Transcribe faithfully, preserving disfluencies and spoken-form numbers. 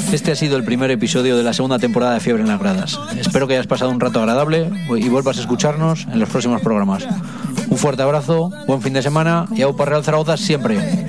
Este ha sido el primer episodio de la segunda temporada de Fiebre en las Gradas. Espero que hayas pasado un rato agradable y vuelvas a escucharnos en los próximos programas. Un fuerte abrazo, buen fin de semana y aupa Real Zaragoza siempre.